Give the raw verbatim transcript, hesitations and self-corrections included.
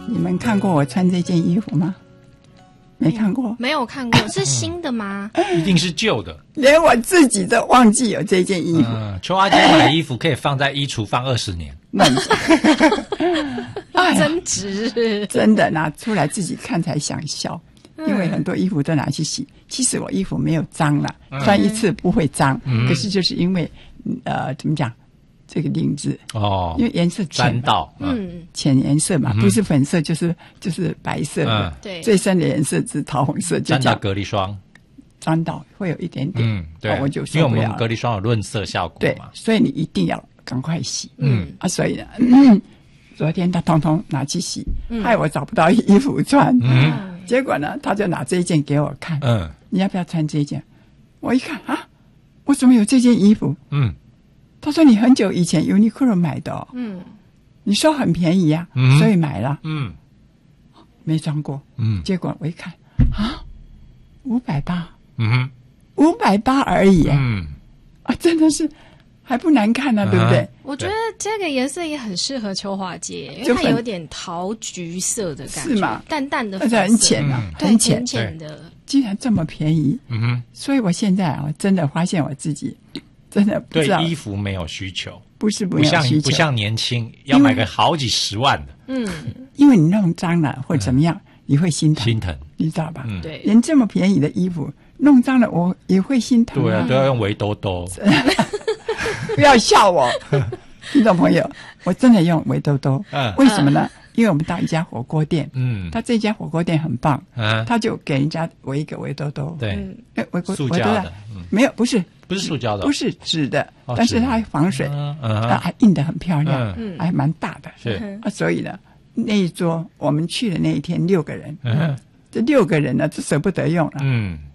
你们看过我穿这件衣服吗？没看过？ 没有看过，是新的吗？ 一定是旧的， 连我自己都忘记有这件衣服。 嗯，秋花姐买衣服可以放在衣橱放二十年， 那哎、增值， 真的拿出来自己看才想笑。因为很多衣服都拿去洗，其实我衣服没有脏啦，嗯、穿一次不会脏，嗯、可是就是因为呃怎么讲，这个领子哦， 因为颜色沾到， 嗯，浅颜色嘛，嗯、不是粉色就是就是白色的， 对、嗯， 最深的颜色是桃红色，就沾到隔离霜， 沾到会有一点点， 嗯，对， 哦、我就受不了了， 因为我们隔离霜有润色效果嘛， 对，所以你一定要赶快洗， 嗯啊，所以呢。嗯昨天他通通拿去洗，嗯、害我找不到衣服穿。嗯，结果呢，他就拿这一件给我看。嗯，你要不要穿这一件？我一看啊，我怎么有这件衣服？嗯，他说你很久以前 Uniqlo 买的、哦。嗯，你说很便宜啊，嗯、所以买了。嗯，没穿过。嗯，结果我一看啊，五百八。嗯，五百八而已。嗯，啊，真的是。还不难看呢、啊，对不对？ 我觉得这个颜色也很适合秋华街，因为它有点桃橘色的感觉， 是吗？ 淡淡的粉色， 而且很浅啊， 嗯、 很浅浅的。 竟然这么便宜，嗯哼！所以我现在啊，真的发现我自己真的不知道对衣服没有需求， 不是不像不像年轻要买个好几十万的， 嗯，因为你弄脏了或怎么样，嗯、你会心疼， 心疼， 你知道吧？ 嗯、对， 连这么便宜的衣服弄脏了，我也会心疼、啊。 对啊，都要用围兜兜。 不要笑我，听众朋友，我真的用围兜兜。嗯，为什么呢？因为我们到一家火锅店，嗯，他这家火锅店很棒，嗯，他就给人家围一个围兜兜， 对， 哎，围锅塑胶的， 嗯、没有，不是， 不是塑胶的， 不是纸的，哦、但是它还防水，嗯，它还印得很漂亮，嗯，还蛮大的， 是啊，所以呢，那一桌我们去的那一天六个人，嗯，这六个人呢，就舍不得用了，嗯。